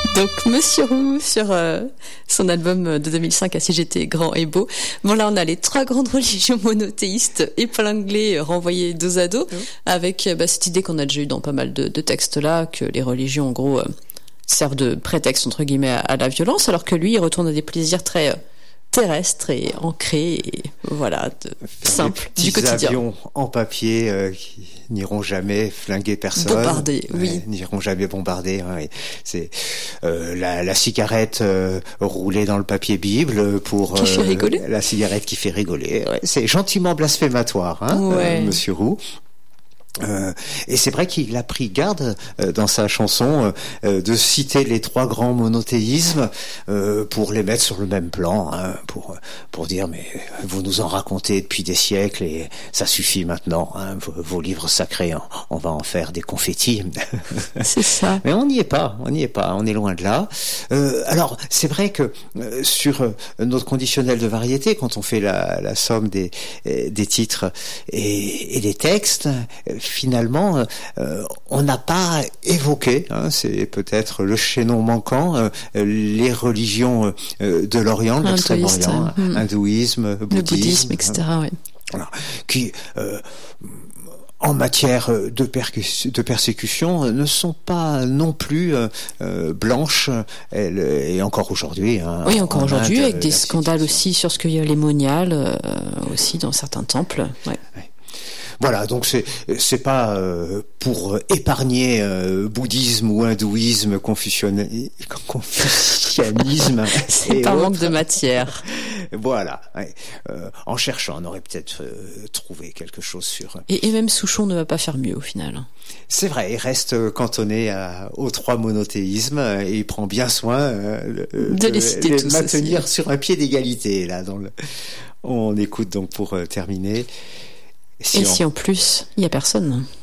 Donc Monsieur Roux sur son album de 2005 à Si j'étais grand et beau. Bon là on a les 3 grandes religions monothéistes épinglées, renvoyées dos à dos, avec cette idée qu'on a déjà eu dans pas mal de textes là, que les religions en gros servent de prétexte entre guillemets à la violence, alors que lui il retourne à des plaisirs très terrestre et ancré et voilà simple du quotidien. Des avions en papier qui n'iront jamais flinguer personne, bombarder, oui, n'iront jamais bombarder. Hein, et c'est la cigarette roulée dans le papier Bible pour qui fait rigoler. La cigarette qui fait rigoler. Ouais, c'est gentiment blasphématoire, hein, ouais. Monsieur Roux. Et c'est vrai qu'il a pris garde dans sa chanson de citer les 3 grands monothéismes pour les mettre sur le même plan, hein, pour dire mais vous nous en racontez depuis des siècles et ça suffit maintenant, hein, vos livres sacrés, hein, on va en faire des confettis. C'est ça. Mais on n'y est pas, on est loin de là. Alors c'est vrai que sur notre conditionnel de variété, quand on fait la somme des titres et des textes, finalement, on n'a pas évoqué, hein, c'est peut-être le chaînon manquant, les religions de l'Orient, de l'Extrême-Orient, hindouisme, bouddhisme, etc. Oui. Voilà, qui en matière de persécution ne sont pas non plus blanches, et encore aujourd'hui. Hein, oui, encore aujourd'hui, avec des scandales aussi sur ce qu'il y a les moniales aussi dans certains temples. Ouais. Ouais. Voilà, donc c'est pas pour épargner bouddhisme ou hindouisme, confucianisme. C'est un manque de matière. Voilà. Ouais. En cherchant, on aurait peut-être trouvé quelque chose sur. Et même Souchon ne va pas faire mieux au final. C'est vrai, il reste cantonné aux 3 monothéismes et il prend bien soin de les citer tous maintenir aussi. Sur un pied d'égalité là. On écoute donc pour terminer. Si en plus il y a personne.